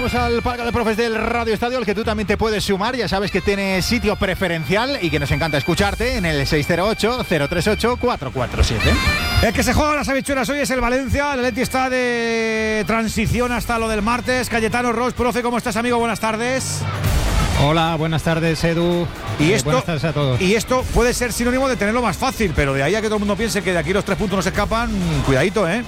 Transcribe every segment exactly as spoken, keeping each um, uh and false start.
Bienvenidos al Palco de Profes del Radio Estadio, al que tú también te puedes sumar. Ya sabes que tienes sitio preferencial y que nos encanta escucharte en el seis cero ocho, cero tres ocho, cuatro cuatro siete. El que se juega las habichuelas hoy es el Valencia. El Atleti está de transición hasta lo del martes. Cayetano Ros, profe, ¿cómo estás, amigo? Buenas tardes. Hola, buenas tardes, Edu. Y eh, esto, buenas tardes a todos. Y esto puede ser sinónimo de tenerlo más fácil, pero de ahí a que todo el mundo piense que de aquí los tres puntos no se escapan, cuidadito, ¿eh?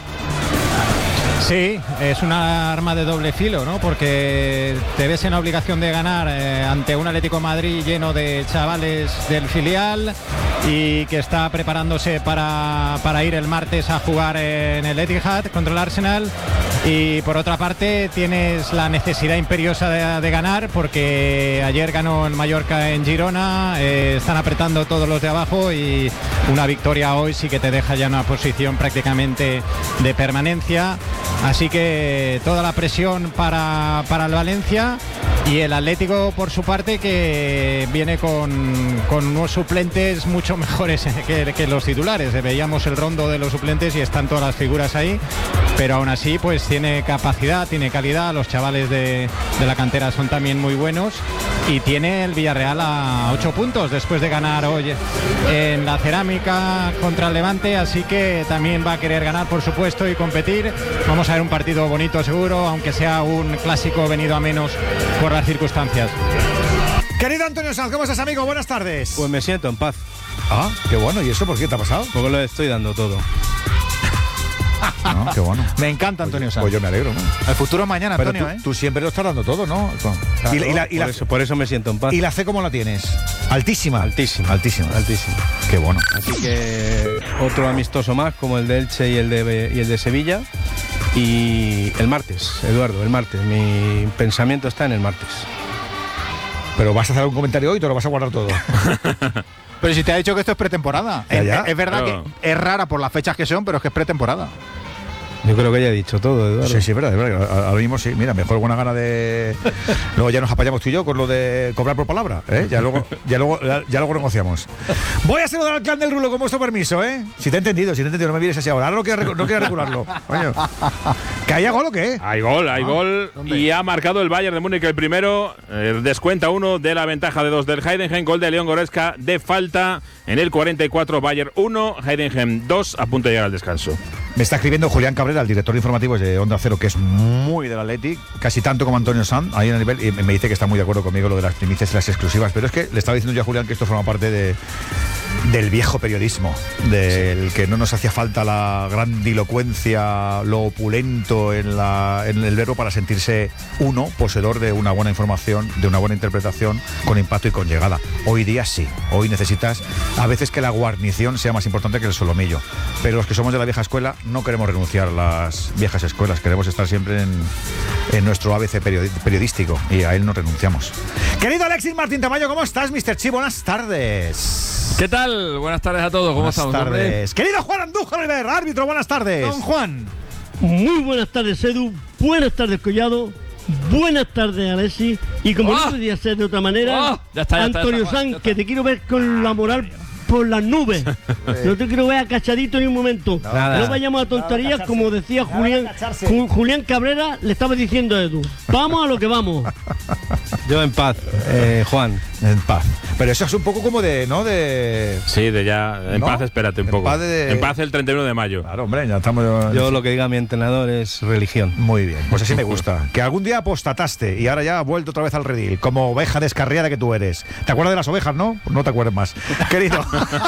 Sí, es una arma de doble filo, ¿no? Porque te ves en la obligación de ganar eh, ante un Atlético de Madrid lleno de chavales del filial y que está preparándose para, para ir el martes a jugar en el Etihad contra el Arsenal. Y por otra parte tienes la necesidad imperiosa de, de ganar, porque ayer ganó el Mallorca en Girona, eh, están apretando todos los de abajo y una victoria hoy sí que te deja ya una posición prácticamente de permanencia. Así que toda la presión para, para el Valencia, y el Atlético por su parte, que viene con, con unos suplentes mucho mejores que, que los titulares. Veíamos el rondo de los suplentes y están todas las figuras ahí, pero aún así pues tiene capacidad, tiene calidad. Los chavales de, de la cantera son también muy buenos, y tiene el Villarreal a ocho puntos después de ganar hoy en la Cerámica contra el Levante, así que también va a querer ganar, por supuesto, y competir. Vamos a ver un partido bonito seguro, aunque sea un clásico venido a menos por las circunstancias. Querido Antonio Sanz, ¿cómo estás, amigo? Buenas tardes. Pues me siento en paz. Ah, qué bueno. ¿Y eso por qué te ha pasado? Porque lo estoy dando todo. No, qué bueno. Me encanta Antonio Sanz. Pues yo me alegro, ¿no? El futuro mañana, Pero Antonio, tú, ¿eh? tú siempre lo estás dando todo, ¿no? Claro, y, la, y, la, y, por, la, eso, por eso me siento en paz. ¿Y la C cómo la tienes? Altísima. Altísima. Altísima. Altísima. Qué bueno. Así que otro amistoso más, como el de Elche y el de, y el de Sevilla. Y el martes, Eduardo, el martes. Mi pensamiento está en el martes. ¿Pero vas a hacer algún comentario hoy o te lo vas a guardar todo? Pero si te ha dicho que esto es pretemporada. Ya, ya. Es, es verdad Claro. que es rara por las fechas que son, pero es que es pretemporada. Yo creo que ya he dicho todo, Eduardo. Sí, sí, es verdad, es verdad. Ahora mismo sí. Mira, mejor buena gana de... Luego ya nos apañamos tú y yo con lo de cobrar por palabra, ¿eh? Ya luego, ya luego, ya, ya luego negociamos. Voy a saludar al clan del Rulo con vuestro permiso, ¿eh? Si te he entendido, si te he entendido, no me mires así ahora. Ahora no quiero, no quiero regularlo. Coño. ¿Que haya gol o qué? Hay gol, hay Ah, gol. ¿dónde? Y ha marcado el Bayern de Múnich el primero. Eh, descuenta uno de la ventaja de dos del Heidenheim. Gol de León Goretzka de falta en el cuarenta y cuatro. Bayern uno, Heidenheim dos, a punto de llegar al descanso. Me está escribiendo Julián Cabrera, el director de informativos de Onda Cero, que es muy del Athletic, casi tanto como Antonio Sanz, ahí en el nivel, y me dice que está muy de acuerdo conmigo lo de las primicias y las exclusivas, pero es que le estaba diciendo yo a Julián que esto forma parte de, del viejo periodismo, del sí. que no nos hacía falta la grandilocuencia, lo opulento en, la, en el verbo para sentirse uno, poseedor de una buena información, de una buena interpretación, con impacto y con llegada. Hoy día sí, hoy necesitas a veces que la guarnición sea más importante que el solomillo, pero los que somos de la vieja escuela no queremos renunciar a las viejas escuelas, queremos estar siempre en, en nuestro A B C periodi- periodístico, y a él no renunciamos. Querido Alexis Martín Tamayo, ¿cómo estás, mister Chi? Buenas tardes. ¿Qué tal? Buenas tardes a todos, ¿cómo Buenas estamos? tardes. Hombre? Querido Juan Andújar Oliver, árbitro, buenas tardes. Don Juan. Muy buenas tardes, Edu. Buenas tardes, Collado. Buenas tardes, Alexis. Y como ¡Oh! no podía ser de otra manera, ¡Oh! Ya está, ya está, Antonio ya está, Sanz, ya está. que te quiero ver con la moral por las nubes. No te quiero ver acachadito ni un momento. No, Nada. no vayamos a tonterías, como decía Julián, Ju- Julián Cabrera, le estaba diciendo a Edu. Vamos a lo que vamos. Yo en paz, eh, Juan. En paz. Pero eso es un poco como de, ¿no? De... Sí, de ya. En ¿No? paz, espérate un En poco. paz de- En paz el treinta y uno de mayo. Claro, hombre, ya estamos... Yo lo que diga mi entrenador es religión. Muy bien, pues así me gusta. Que algún día apostataste y ahora ya ha vuelto otra vez al redil, como oveja descarriada que tú eres. ¿Te acuerdas de las ovejas, no? Pues no te acuerdes más. Querido.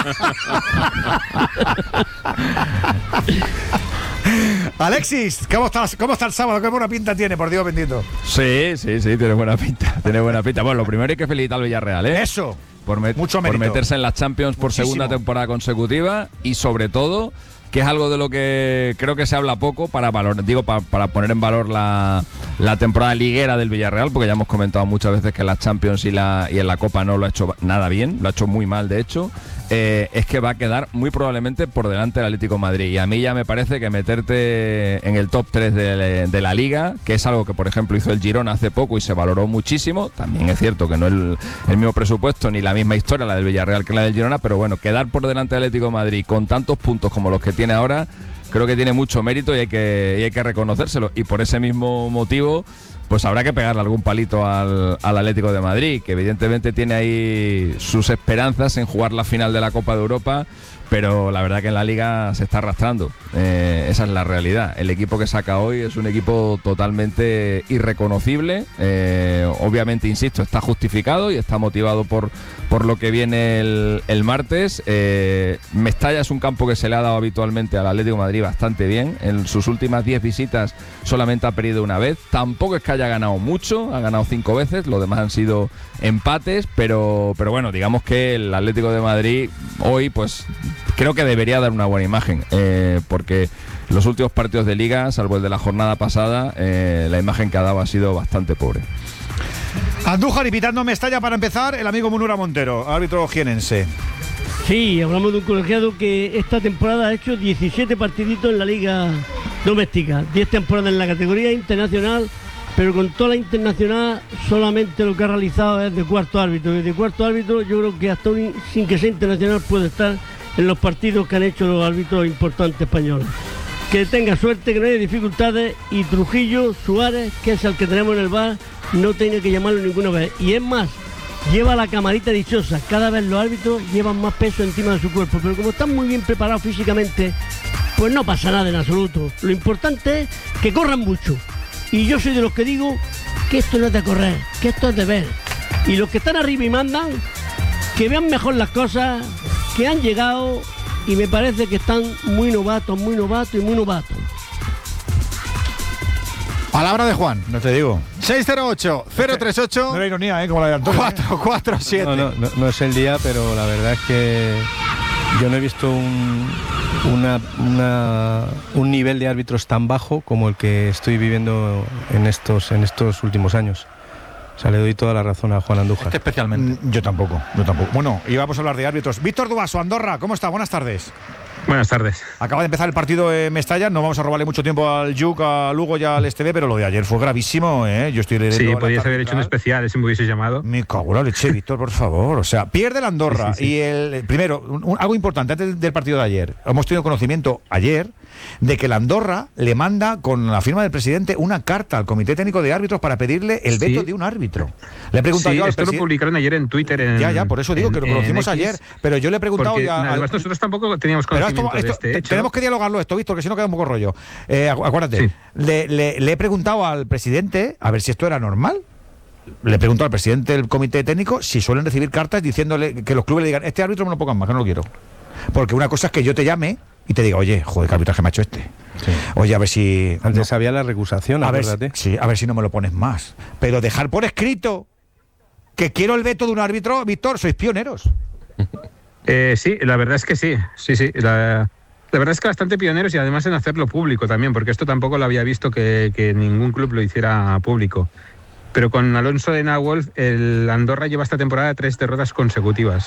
Alexis, ¿cómo estás? ¿Cómo está el sábado? ¿Qué buena pinta tiene, por Dios bendito? Sí, sí, sí, tiene buena pinta. Tiene buena pinta. Bueno, lo primero hay que felicitar al Villarreal, ¿eh? Eso. Por, met- Mucho por mérito. meterse en las Champions por Muchísimo. segunda temporada consecutiva, y sobre todo, que es algo de lo que creo que se habla poco para valor, digo pa- para poner en valor la, la temporada liguera del Villarreal, porque ya hemos comentado muchas veces que en las Champions y, la, y en la Copa no lo ha hecho nada bien, lo ha hecho muy mal de hecho. Eh, es que va a quedar muy probablemente por delante del Atlético de Madrid, y a mí ya me parece que meterte en el top tres de, de la Liga, que es algo que por ejemplo hizo el Girona hace poco y se valoró muchísimo, también es cierto que no es el, el mismo presupuesto ni la misma historia la del Villarreal que la del Girona, pero bueno, quedar por delante del Atlético de Madrid con tantos puntos como los que tiene ahora, creo que tiene mucho mérito y hay que, y hay que reconocérselo. Y por ese mismo motivo, pues habrá que pegarle algún palito al, al Atlético de Madrid, que evidentemente tiene ahí sus esperanzas en jugar la final de la Copa de Europa, pero la verdad que en la Liga se está arrastrando. Eh, esa es la realidad. El equipo que saca hoy es un equipo totalmente irreconocible. Eh, obviamente, insisto, está justificado y está motivado por, por lo que viene el, el martes. Eh, Mestalla es un campo que se le ha dado habitualmente al Atlético de Madrid bastante bien. En sus últimas diez visitas solamente ha perdido una vez. Tampoco es que haya ganado mucho, ha ganado cinco veces, lo demás han sido empates, pero, pero bueno, digamos que el Atlético de Madrid hoy, pues creo que debería dar una buena imagen, eh, porque los últimos partidos de Liga, salvo el de la jornada pasada, eh, la imagen que ha dado ha sido bastante pobre. Andújar y pitando Mestalla para empezar, el amigo Munura Montero, árbitro jienense. Sí, hablamos de un colegiado que esta temporada ha hecho diecisiete partiditos en la Liga Doméstica, diez temporadas en la categoría internacional, pero con toda la internacional solamente lo que ha realizado es de cuarto árbitro. Y de cuarto árbitro yo creo que hasta un, sin que sea internacional puede estar en los partidos que han hecho los árbitros importantes españoles. Que tenga suerte, que no haya dificultades, y Trujillo Suárez, que es el que tenemos en el V A R, no tenga que llamarlo ninguna vez. Y es más, lleva la camarita dichosa. Cada vez los árbitros llevan más peso encima de su cuerpo, pero como están muy bien preparados físicamente, pues no pasa nada en absoluto. Lo importante es que corran mucho. Y yo soy de los que digo que esto no es de correr, que esto es de ver. Y los que están arriba y mandan, que vean mejor las cosas, que han llegado, y me parece que están muy novatos, muy novatos y muy novatos. Palabra de Juan. No te digo. seis cero ocho, cero tres ocho, No era ironía, ¿eh? Como la de Antonio. cuatro cuatro siete. No, no, no, no es el día, pero la verdad es que yo no he visto un, una, una, un nivel de árbitros tan bajo como el que estoy viviendo en estos, en estos últimos años. O sea, le doy toda la razón a Juan Andújar. Este especialmente. Mm, Yo tampoco, yo tampoco. Bueno, íbamos a hablar de árbitros. Víctor Dubaso, Andorra, ¿cómo está? Buenas tardes. Buenas tardes. Acaba de empezar el partido en Mestalla. No vamos a robarle mucho tiempo al J U C, a Lugo y al S T B, pero lo de ayer fue gravísimo, ¿eh? Yo estoy leyendo. Sí, podías haber hecho un especial, si me hubiese llamado. Me cago en la leche, Víctor, por favor. O sea, pierde el Andorra. Sí, sí, sí. Y el primero, un, un, algo importante antes del partido de ayer. Hemos tenido conocimiento ayer de que el Andorra le manda, con la firma del presidente, una carta al Comité Técnico de Árbitros para pedirle el veto Sí. de un árbitro. Le he preguntado Sí, yo al esto lo presidente. publicaron ayer en Twitter. En, Ya, ya, por eso digo en- que lo en conocimos X, ayer. Pero yo le he preguntado porque, ya. al- además, nosotros tampoco teníamos Pero esto- conocimiento esto- de este te- hecho. tenemos que dialogarlo esto, Víctor, que si no queda un poco rollo. Eh, acu- acuérdate, Sí. le, le- le he preguntado al presidente a ver si esto era normal. Le he preguntado al presidente del comité técnico si suelen recibir cartas diciéndole que los clubes le digan, este árbitro me lo pongan más, que no lo quiero. Porque una cosa es que yo te llame y te diga, oye, joder, qué arbitraje me ha hecho este. Sí. Oye, a ver si... Antes no- había la recusación, a ver, si, acuérdate. sí, a ver si no me lo pones más. Pero dejar por escrito que quiero el veto de un árbitro, Víctor, sois pioneros. Eh, sí, la verdad es que sí. Sí, sí. La, la verdad es que bastante pioneros y además en hacerlo público también, porque esto tampoco lo había visto que, que ningún club lo hiciera público. Pero con Alonso de Nawolf, el Andorra lleva esta temporada tres derrotas consecutivas.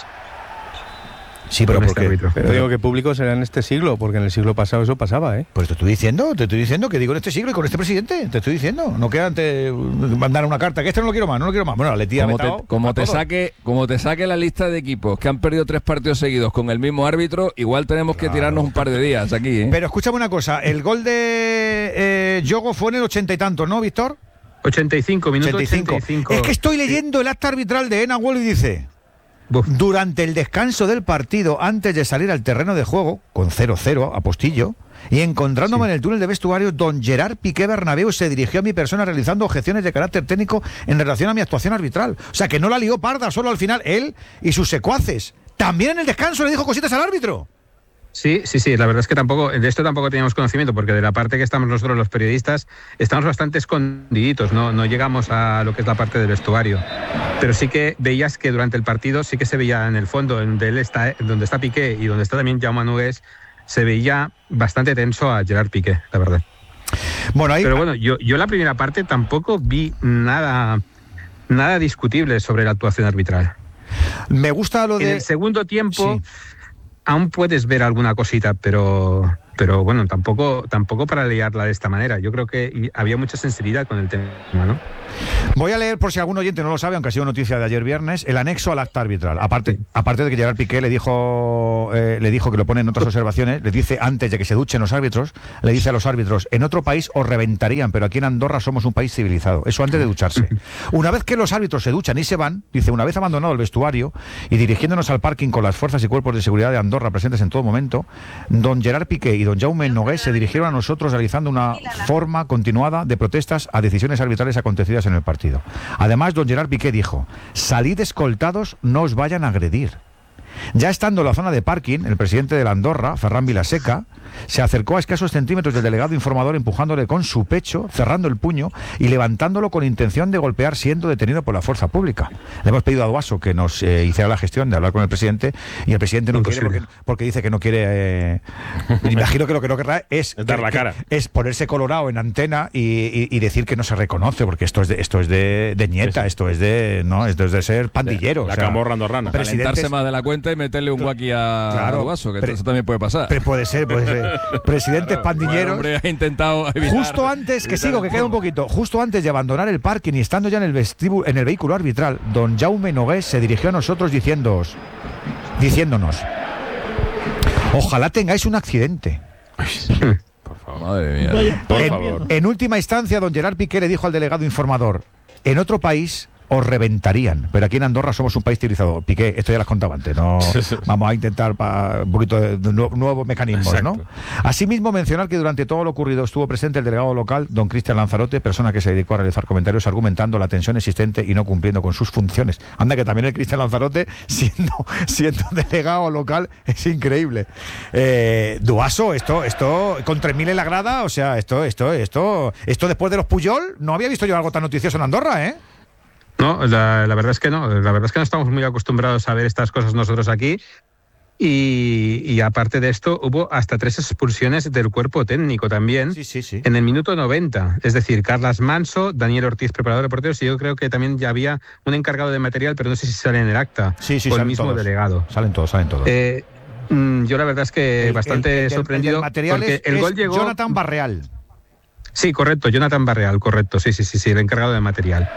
Sí, pero Con este porque... árbitro. Pero digo que público será en este siglo, porque en el siglo pasado eso pasaba, ¿eh? Pues te estoy diciendo, te estoy diciendo que digo en este siglo y con este presidente, te estoy diciendo. No queda ante mandar una carta, que este no lo quiero más, no lo quiero más. Bueno, la Leti ha Como te, vetado como a te todos. saque, como te saque la lista de equipos que han perdido tres partidos seguidos con el mismo árbitro, igual tenemos que tirarnos un par de días aquí, ¿eh? Pero escúchame una cosa, el gol de eh, Yogo fue en el ochenta y tantos, ¿no, Víctor? ochenta y cinco, minuto ochenta y cinco. ochenta y cinco. Es que estoy leyendo el acta arbitral de Ena Wall y dice... Buf. Durante el descanso del partido, antes de salir al terreno de juego, con cero cero a Postillo, y encontrándome Sí. en el túnel de vestuario, don Gerard Piqué Bernabéu se dirigió a mi persona realizando objeciones de carácter técnico en relación a mi actuación arbitral. O sea, que no la lió parda solo al final él y sus secuaces. También en el descanso le dijo cositas al árbitro. Sí, sí, sí, la verdad es que tampoco, de esto tampoco teníamos conocimiento, porque de la parte que estamos nosotros los periodistas, estamos bastante escondiditos, no, no llegamos a lo que es la parte del vestuario. Pero sí que veías que durante el partido, sí que se veía en el fondo, donde, él está, donde está Piqué y donde está también Jaume Nogués, se veía bastante tenso a Gerard Piqué, la verdad. Bueno, ahí... Pero bueno, yo, yo la primera parte tampoco vi nada, nada discutible sobre la actuación arbitral. Me gusta lo En de... el segundo tiempo... Sí. Aún puedes ver alguna cosita, pero pero bueno, tampoco, tampoco para liarla de esta manera. Yo creo que había mucha sensibilidad con el tema, ¿no? Voy a leer, por si algún oyente no lo sabe, aunque ha sido noticia de ayer viernes, el anexo al acta arbitral. Aparte, aparte de que Gerard Piqué le dijo, eh, le dijo que lo pone en otras observaciones, le dice antes de que se duchen los árbitros, le dice a los árbitros, en otro país os reventarían, pero aquí en Andorra somos un país civilizado. Eso antes de ducharse. Una vez que los árbitros se duchan y se van, dice, una vez abandonado el vestuario y dirigiéndonos al parking con las fuerzas y cuerpos de seguridad de Andorra presentes en todo momento, don Gerard Piqué y don Jaume Nogués se dirigieron a nosotros realizando una forma continuada de protestas a decisiones arbitrales acontecidas en el partido. Además, don Gerard Piqué dijo, salid escoltados, no os vayan a agredir. Ya estando en la zona de parking, el presidente de la Andorra, Ferran Vilaseca, se acercó a escasos centímetros del delegado informador empujándole con su pecho, cerrando el puño y levantándolo con intención de golpear, siendo detenido por la fuerza pública. Le hemos pedido a Duaso que nos eh, hiciera la gestión de hablar con el presidente y el presidente no Imposible. quiere porque, porque dice que no quiere... Eh, imagino que lo que no querrá es, es dar la que, cara. Es ponerse colorado en antena y, y, y decir que no se reconoce, porque esto es de, esto es de, de nieta, sí, sí. esto es de no esto es de ser pandillero. La o sea, camorra andorrana. Calentarse más de la cuenta y meterle un guaki a claro, Duaso, que pre, eso también puede pasar. Pre, puede ser, puede ser. Presidentes pandilleros. Bueno, hombre, ha intentado evitar, justo antes, que sigo, que queda un poquito, justo antes de abandonar el parking y estando ya en el vestíbulo, en el vehículo arbitral, don Jaume Nogués se dirigió a nosotros diciéndonos, diciéndonos, ojalá tengáis un accidente. Por favor, madre mía. Por en, favor. En última instancia, don Gerard Piqué le dijo al delegado informador, en otro país os reventarían, pero aquí en Andorra somos un país civilizado. Piqué, esto ya lo has contado antes, no vamos a intentar pa, un poquito de, de nuevos mecanismos. Exacto. ¿No? Asimismo, mencionar que durante todo lo ocurrido estuvo presente el delegado local, don Cristian Lanzarote, persona que se dedicó a realizar comentarios argumentando la tensión existente y no cumpliendo con sus funciones. Anda, que también el Cristian Lanzarote, siendo, siendo delegado local, es increíble. Eh, Duaso, esto, esto, con tres mil en la grada, o sea, esto, esto, esto, esto después de los Puyol, no había visto yo algo tan noticioso en Andorra, ¿eh? No, la, la verdad es que no, la verdad es que no estamos muy acostumbrados a ver estas cosas nosotros aquí y, y aparte de esto hubo hasta tres expulsiones del cuerpo técnico también sí, sí, sí. en el minuto noventa, es decir, Carlas Manso, Daniel Ortiz, preparador de porteros, y yo creo que también ya había un encargado de material, pero no sé si sale en el acta sí, sí, o el mismo todos. delegado. Salen todos, salen todos. Eh, yo la verdad es que el, el, bastante el, sorprendido el porque el, el gol llegó... Jonathan Barreal. Sí, correcto, Jonathan Barreal, correcto, sí, sí, sí, sí, el encargado de material.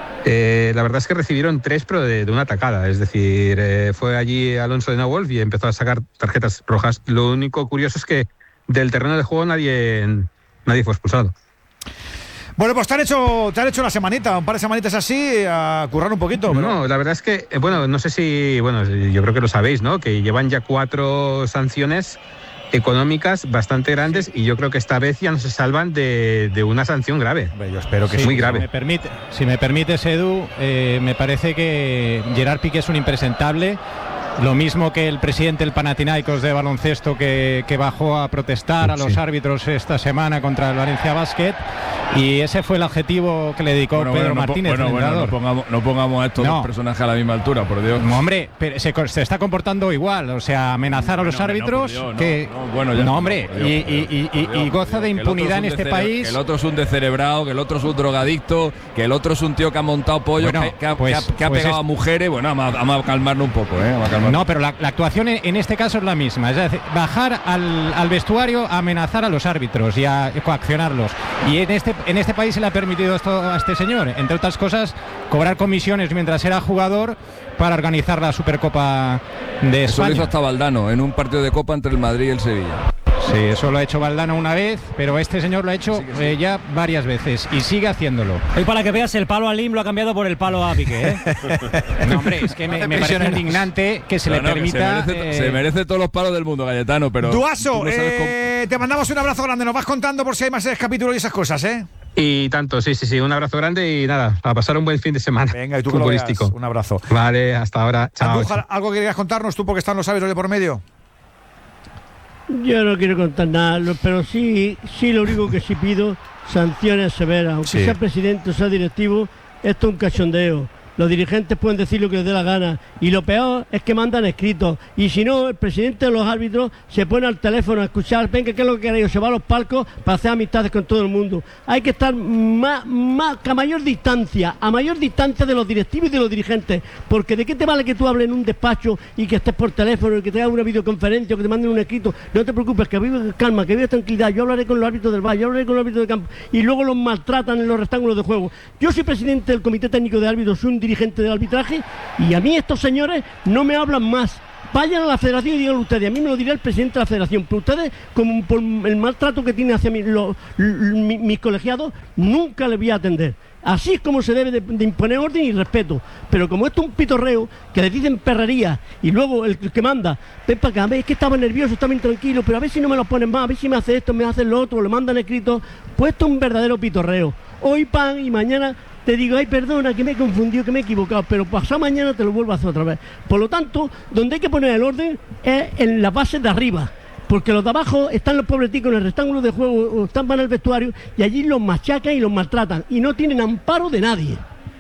Eh, la verdad es que recibieron tres, pero de, de una tacada. Es decir, eh, fue allí Alonso de Nawolf y empezó a sacar tarjetas rojas. Lo único curioso es que del terreno de juego nadie, nadie fue expulsado. Bueno, pues te han hecho, te han hecho una semanita, un par de semanitas así, a currar un poquito. Pero... No, la verdad es que, eh, bueno, no sé si, bueno, yo creo que lo sabéis, ¿no? Que llevan ya cuatro sanciones económicas bastante grandes y yo creo que esta vez ya no se salvan de, de una sanción grave. Yo espero que sí, muy grave. Si me, permite, si me permites, Edu, eh, me parece que Gerard Piqué es un impresentable. Lo mismo que el presidente del Panathinaikos de baloncesto que, que bajó a protestar a los sí. árbitros esta semana contra el Valencia Basket, y ese fue el adjetivo que le dedicó bueno, Pedro bueno, Martínez. Bueno, bueno, no pongamos, no pongamos a estos no. dos personajes a la misma altura, por Dios. No, hombre, pero se, se está comportando igual, o sea, amenazar no, a los no, árbitros no, Dios, que no, bueno, ya, no hombre, Dios, y, y, y, y, y goza de impunidad en este país. Que el otro es un descerebrado, que el otro es un drogadicto, que el otro es un tío que ha montado pollo, bueno, que, que, pues, que, ha, que ha pues pegado es... a mujeres. Bueno, vamos a, vamos a calmarnos un poco, ¿eh? Vamos a calmarnos. No, pero la, la actuación en este caso es la misma, es decir, bajar al, al vestuario a amenazar a los árbitros y a coaccionarlos. Y en este, en este país se le ha permitido esto a este señor, entre otras cosas, cobrar comisiones mientras era jugador para organizar la Supercopa de España. Eso lo hizo hasta Valdano en un partido de Copa entre el Madrid y el Sevilla. Sí, eso lo ha hecho Valdano una vez, pero este señor lo ha hecho sí sí. Eh, ya varias veces y sigue haciéndolo. Hoy, para que veas, el palo a Lim lo ha cambiado por el palo a Piqué, ¿eh? No, hombre, es que me, me parece indignante que se no, le no, permita... Se merece, eh... se merece todos los palos del mundo, Cayetano, pero... Duaso, no eh, cómo... te mandamos un abrazo grande, nos vas contando por si hay más capítulos y esas cosas, ¿eh? Y tanto, sí, sí, sí, un abrazo grande y nada, a pasar un buen fin de semana. Venga, y tú futbolístico. Un abrazo. Vale, hasta ahora. Chao. Andújar, ¿algo que querías contarnos tú porque están los árbitros de por medio? Yo no quiero contar nada, pero sí, sí lo único que sí pido, sanciones severas, aunque sí. sea presidente o sea directivo, esto es un cachondeo. los dirigentes pueden decir lo que les dé la gana, y lo peor es que mandan escritos, y si no, el presidente de los árbitros se pone al teléfono a escuchar, venga, ¿qué es lo que queréis? Se va a los palcos para hacer amistades con todo el mundo. Hay que estar más, más, a mayor distancia, a mayor distancia de los directivos y de los dirigentes, porque ¿de qué te vale que tú hables en un despacho y que estés por teléfono y que te hagas una videoconferencia o que te manden un escrito? No te preocupes, que vives calma, que vives tranquilidad, yo hablaré con los árbitros del bar, yo hablaré con los árbitros de campo, y luego los maltratan en los rectángulos de juego. Yo soy presidente del Comité Técnico de Árbitros, soy un dirigente del arbitraje, y a mí estos señores no me hablan más. Vayan a la federación y digan ustedes, a mí me lo dirá el presidente de la federación, pero ustedes, como por el maltrato que tienen hacia mí, lo, lo, mi, mis colegiados, nunca les voy a atender. Así es como se debe de, de imponer orden y respeto. Pero como esto es un pitorreo, que les dicen perrería, y luego el, el que manda, ven para acá, es que estaba nervioso, estaba intranquilo, pero a ver si no me lo ponen más, a ver si me hace esto, me hace lo otro, lo mandan escrito. Pues esto es un verdadero pitorreo. Hoy pan y mañana te digo, ay, perdona, que me he confundido, que me he equivocado, pero pasado mañana te lo vuelvo a hacer otra vez. Por lo tanto, donde hay que poner el orden es en la base de arriba, porque los de abajo están los pobreticos en el rectángulo de juego o están para el vestuario y allí los machacan y los maltratan y no tienen amparo de nadie.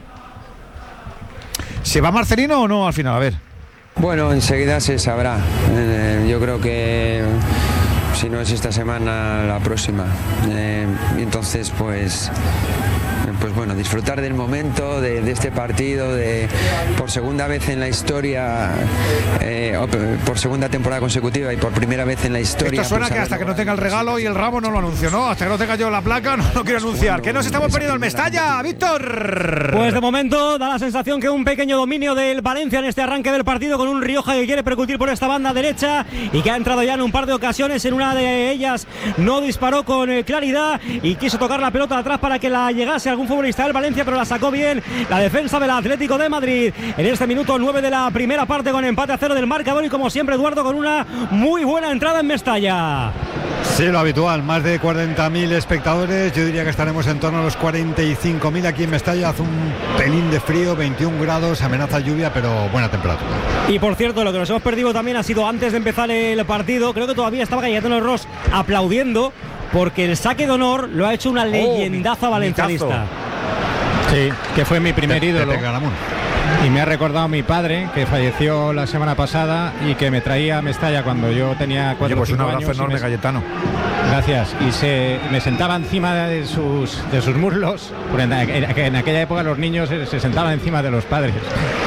¿Se va Marcelino o no al final? A ver. Bueno, enseguida se sabrá. Eh, yo creo que si no es esta semana, la próxima. Eh, y entonces, pues... Pues bueno, disfrutar del momento, de, de este partido, de por segunda vez en la historia, eh, por segunda temporada consecutiva y por primera vez en la historia. Esto suena pues, que hasta que no tenga el regalo y el ramo no lo anuncio, ¿no? Hasta que no tenga yo la placa no lo quiero anunciar. ¿Qué nos estamos poniendo en Mestalla, Víctor? Pues de momento da la sensación que un pequeño dominio del Valencia en este arranque del partido, con un Rioja que quiere percutir por esta banda derecha y que ha entrado ya en un par de ocasiones. En una de ellas no disparó con claridad y quiso tocar la pelota atrás para que la llegase algún futbolista del Valencia, pero la sacó bien la defensa del Atlético de Madrid en este minuto nueve de la primera parte, con empate a cero del marcador y como siempre Eduardo con una muy buena entrada en Mestalla. Sí, lo habitual, más de cuarenta mil espectadores, yo diría que estaremos en torno a los cuarenta y cinco mil aquí en Mestalla. Hace un pelín de frío, veintiún grados, amenaza lluvia, pero buena temperatura. Y por cierto, lo que nos hemos perdido también ha sido antes de empezar el partido, creo que todavía estaba Cayetano Ross aplaudiendo porque el saque de honor lo ha hecho una leyendaza oh, valencianista. Sí, que fue mi primer de, ídolo. De y me ha recordado mi padre, que falleció la semana pasada y que me traía a Mestalla cuando yo tenía cuatro Oye, pues o cinco un abrazo años. enorme, me... Cayetano. Gracias. Y se me sentaba encima de sus de sus muslos, porque en, en, en aquella época los niños se, se sentaban encima de los padres.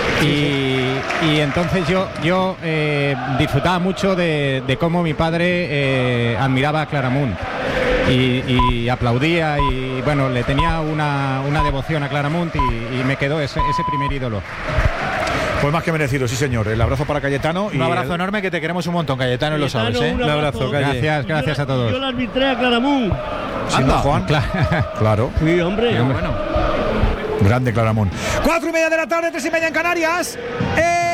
Y, y entonces yo yo eh, disfrutaba mucho de, de cómo mi padre eh, admiraba a Claramunt. Y, y aplaudía y bueno, le tenía una, una devoción a Claramunt y, y me quedó ese, ese primer ídolo. Pues más que merecido, sí señor. El abrazo para Cayetano. Un y abrazo el... enorme, que te queremos un montón, Cayetano, Cayetano, lo sabes, ¿eh? Un abrazo, un abrazo gracias, gracias yo, a todos. Yo la arbitré a Claramunt. Anda, Juan. Claro. Sí, hombre. Pero bueno. Grande Claramunt. Cuatro y media de la tarde, tres y media en Canarias. ¡Eh!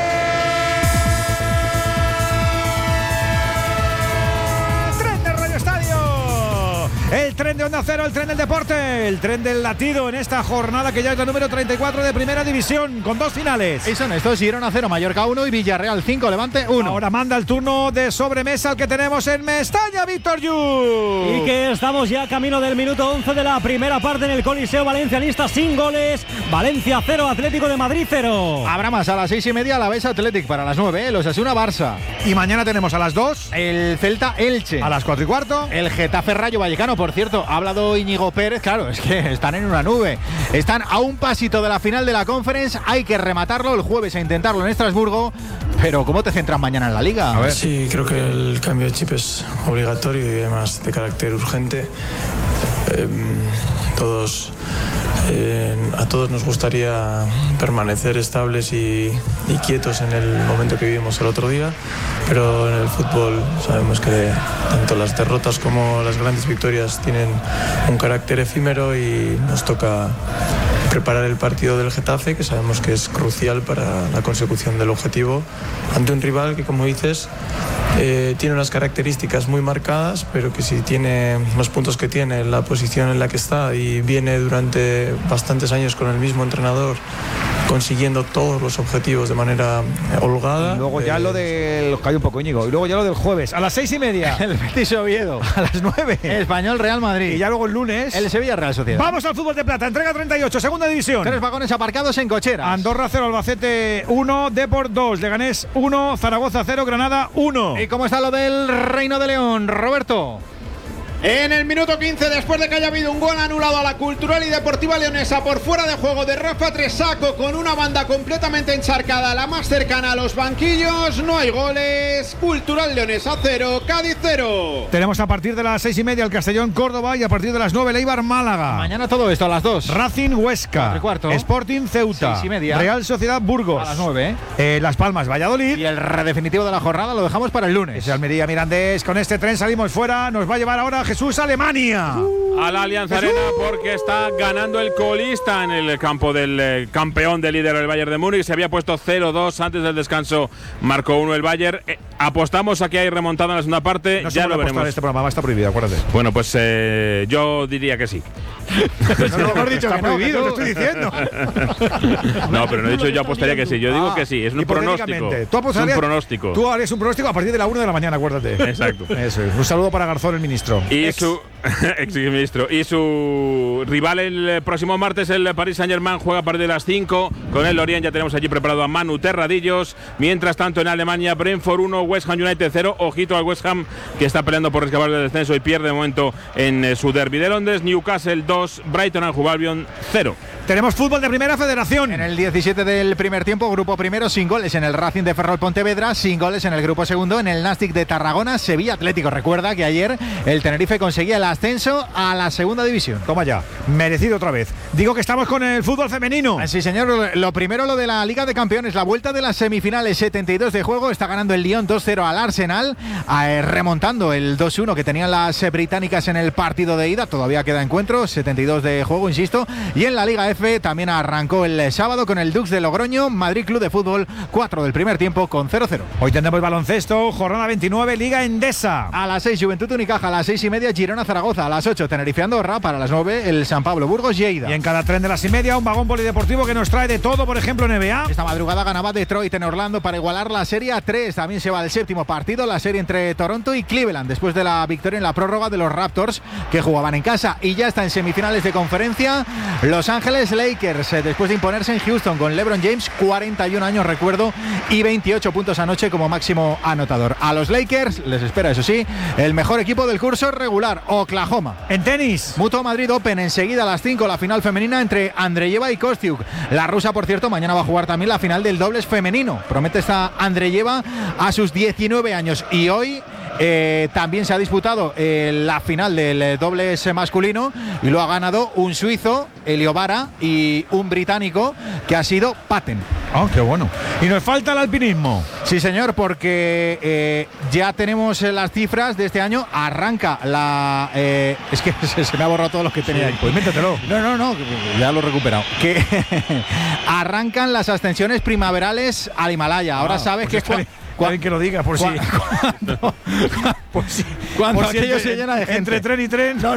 El tren de Onda Cero, el tren del deporte, el tren del latido en esta jornada que ya es la número treinta y cuatro de Primera División, con dos finales. Y son estos: Girona cero, Mallorca uno y Villarreal cinco, Levante uno. Ahora manda el turno de sobremesa el que tenemos en Mestalla, Víctor Yu. Y que estamos ya camino del minuto once de la primera parte en el Coliseo Valencianista, sin goles. Valencia cero, Atlético de Madrid cero. Habrá más a las seis y media, la Alavés Athletic, para las nueve, ¿eh? Los Osasuna Barça. Y mañana tenemos a las dos el Celta Elche. A las cuatro y cuarto. El Getafe Rayo Vallecano. Por cierto, ha hablado Íñigo Pérez, claro, es que están en una nube. Están a un pasito de la final de la Conference, hay que rematarlo el jueves, a intentarlo en Estrasburgo. Pero ¿cómo te centras mañana en la Liga? A ver. Sí, creo que el cambio de chip es obligatorio y además de carácter urgente. Eh, todos eh, a todos nos gustaría permanecer estables y, y quietos en el momento que vivimos el otro día, pero en el fútbol sabemos que tanto las derrotas como las grandes victorias tienen un carácter efímero y nos toca preparar el partido del Getafe, que sabemos que es crucial para la consecución del objetivo, ante un rival que, como dices, eh, tiene unas características muy marcadas, pero que si tiene los puntos que tiene, la posición en la que está y viene durante bastantes años con el mismo entrenador consiguiendo todos los objetivos de manera holgada. Y luego ya eh, lo del... Calla un poco, Íñigo. Y luego ya lo del jueves, a las seis y media. El Betis Oviedo. A las nueve. Español Real Madrid. Y ya luego el lunes... El Sevilla Real Sociedad. Vamos al fútbol de plata. Entrega treinta y ocho, segunda división. Tres vagones aparcados en cocheras. Andorra cero, Albacete uno, Depor dos, Leganés uno, Zaragoza cero, Granada uno. ¿Y cómo está lo del Reino de León, Roberto? En el minuto quince, después de que haya habido un gol anulado a la Cultural y Deportiva Leonesa por fuera de juego de Rafa Tresaco, con una banda completamente encharcada, la más cercana a los banquillos, no hay goles. Cultural Leonesa cero, Cádiz cero. Tenemos a partir de las seis y media el Castellón Córdoba y a partir de las nueve el Eibar Málaga. Mañana todo esto a las dos. Racing Huesca. Cuarto. Sporting Ceuta. Seis y media. Real Sociedad Burgos. A las nueve, ¿eh? Eh, Las Palmas Valladolid. Y el definitivo de la jornada lo dejamos para el lunes. Ese Almería Mirandés. Con este tren salimos fuera. Nos va a llevar ahora Jesús a Alemania. Uh, a la Allianz Arena, porque está ganando el colista en el campo del eh, campeón del líder del Bayern de Múnich. Se había puesto cero dos antes del descanso, marcó uno el Bayern. Eh, apostamos a que hay remontada en la segunda parte. No ya lo veremos. Este programa está prohibido, acuérdate. Bueno, pues eh, yo diría que sí. No, no, mejor dicho, está que prohibido, no, te estoy diciendo. No, pero no he dicho yo apostaría que sí. Yo digo ah, que sí. Es un pronóstico. Tú es un pronóstico. Tú harías un pronóstico a partir de la una de la mañana, acuérdate. Exacto. Eso es. Un saludo para Garzón, el ministro. Y ex. su ex ministro. Y su rival el próximo martes, el Paris Saint-Germain, juega a partir de las cinco. Con el Lorient ya tenemos allí preparado a Manu Terradillos. Mientras tanto, en Alemania, Brentford uno, West Ham United cero. Ojito al West Ham, que está peleando por rescatar del descenso y pierde de momento en eh, su derbi de Londres. Newcastle dos, Brighton and Hove Albion cero. Tenemos fútbol de Primera Federación. En el diecisiete del primer tiempo, grupo primero sin goles en el Racing de Ferrol Pontevedra, sin goles en el grupo segundo en el Nastic de Tarragona, Sevilla Atlético. Recuerda que ayer el Tenerife conseguía el ascenso a la segunda división. Toma ya, merecido otra vez. Digo que estamos con el fútbol femenino. Sí, señor. Lo primero, lo de la Liga de Campeones, la vuelta de las semifinales, setenta y dos de juego, está ganando el Lyon dos cero al Arsenal, eh, remontando el dos uno que tenían las eh, británicas en el partido de ida. Todavía queda encuentro, setenta y dos de juego, insisto. Y en la Liga F también arrancó el sábado con el Dux de Logroño, Madrid Club de Fútbol, cuatro del primer tiempo con cero cero. Hoy tendremos baloncesto, jornada veintinueve, Liga Endesa. A las seis, Juventud Unicaja, a las seis y media, Girona Zaragoza, a las ocho, Tenerife Andorra, para las nueve, el San Pablo Burgos Lleida. Y en cada tren de las y media, un vagón polideportivo que nos trae de todo, por ejemplo, N B A. Esta madrugada ganaba Detroit en Orlando para igualar la serie a tres. También se va el séptimo partido, la serie entre Toronto y Cleveland, después de la victoria en la prórroga de los Raptors, que jugaban en casa. Y ya está en semifinales de conferencia Los Ángeles Lakers, eh, después de imponerse en Houston con LeBron James, cuarenta y un años, recuerdo, y veintiocho puntos anoche como máximo anotador. A los Lakers les espera, eso sí, el mejor equipo del curso regular, Oklahoma. En tenis, Mutua Madrid Open, enseguida a las cinco, la final femenina entre Andreyeva y Kostiuk. La rusa, por cierto, mañana va a jugar también la final del dobles femenino. Promete esta Andreyeva a sus diecinueve años. Y hoy Eh, también se ha disputado eh, la final del eh, dobles masculino y lo ha ganado un suizo, Eliobara, y un británico que ha sido Patten. Oh, qué bueno. Y nos falta el alpinismo. Sí, señor, porque eh, ya tenemos eh, las cifras de este año. Arranca la... Eh, es que se, se me ha borrado todo lo que tenía. Sí, pues métetelo. No, no, no, ya lo he recuperado. Que arrancan las ascensiones primaverales al Himalaya. Ahora ah, sabes que es... Cuando que lo diga, por si. Cuando, por si, cuando por aquello si entre, se llena de gente. Entre tren y tren. No, no.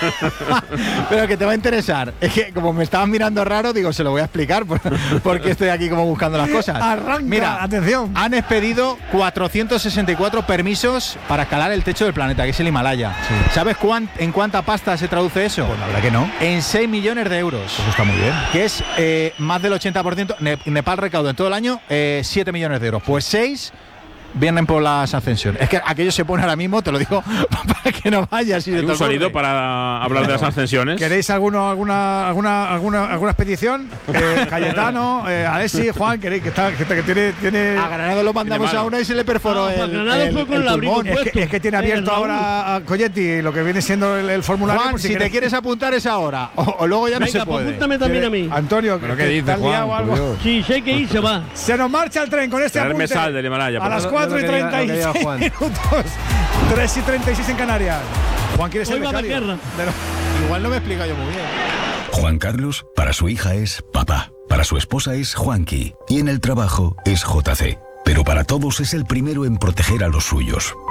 Pero que te va a interesar. Es que como me estaban mirando raro, digo, se lo voy a explicar porque estoy aquí como buscando las cosas. Arranca, mira, atención. Han expedido cuatrocientos sesenta y cuatro permisos para escalar el techo del planeta, que es el Himalaya. Sí. ¿Sabes cuán, en cuánta pasta se traduce eso? Pues la verdad que no. En seis millones de euros. Eso está muy bien. Que es eh, más del ochenta por ciento. Nepal recauda en todo el año eh, siete millones de euros. Pues seis vienen por las ascensiones. Es que aquello se pone ahora mismo, te lo digo, para que no vayas. ¿Hay un sonido para hablar de las ascensiones? ¿Queréis alguno, alguna, alguna, alguna, alguna expedición? Eh, Cayetano, eh, Alessi, Juan, ¿queréis que, está, que, que tiene, tiene. A Granado lo mandamos a una y se le perforó ah, el, el, el, fue con el pulmón. Es que, es que tiene abierto ahora a Coyetti lo que viene siendo el, el formulario. Juan, si, si te quieres apuntar es ahora, o, o luego ya no Venga, se puede. Apúntame también a mí. Antonio, ¿pero qué dices, Juan? Algo? Sí, sé que hice, va. Se nos marcha el tren con este apunte. Sal del Himalaya, a las cuatro y treinta y seis minutos, tres y treinta y seis en Canarias. Juan, ¿quieres ser becario? Igual no me explica yo muy bien. Juan Carlos, para su hija es papá, para su esposa es Juanqui y en el trabajo es J C. Pero para todos es el primero en proteger a los suyos.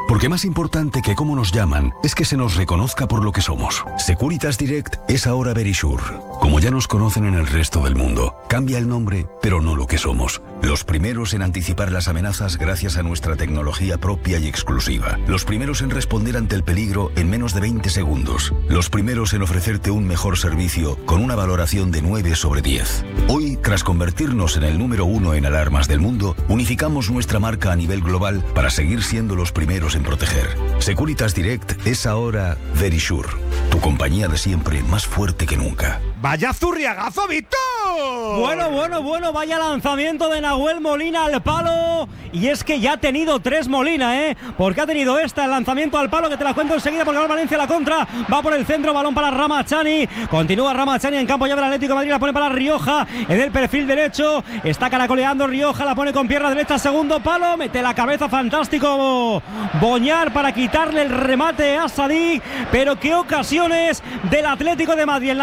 Porque más importante que cómo nos llaman es que se nos reconozca por lo que somos. Securitas Direct es ahora Verisure. Como ya nos conocen en el resto del mundo, cambia el nombre, pero no lo que somos. Los primeros en anticipar las amenazas gracias a nuestra tecnología propia y exclusiva. Los primeros en responder ante el peligro en menos de veinte segundos. Los primeros en ofrecerte un mejor servicio con una valoración de nueve sobre diez. Hoy, tras convertirnos en el número uno en alarmas del mundo, unificamos nuestra marca a nivel global para seguir siendo los primeros en proteger. Securitas Direct es ahora Verisure, tu compañía de siempre más fuerte que nunca. ¡Vaya zurriagazo, Víctor! Bueno, bueno, bueno, vaya lanzamiento de Nahuel Molina al palo. Y es que ya ha tenido tres Molina, ¿eh? Porque ha tenido esta, el lanzamiento al palo, que te la cuento enseguida porque va Valencia a la contra. Va por el centro, balón para Ramachani. Continúa Ramachani en campo ya del Atlético de Madrid, la pone para Rioja en el perfil derecho. Está caracoleando Rioja, la pone con pierna derecha, segundo palo. Mete la cabeza, fantástico Boñar para quitarle el remate a Sadik. Pero qué ocasiones del Atlético de Madrid.